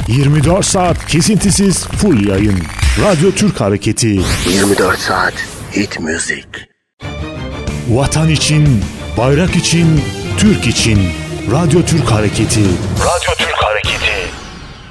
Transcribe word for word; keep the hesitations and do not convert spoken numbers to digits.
yirmi dört saat kesintisiz full yayın. Radyo Türk Hareketi. yirmi dört saat hit müzik. Vatan için, bayrak için, Türk için. Radyo Türk Hareketi. Radyo Türk Hareketi.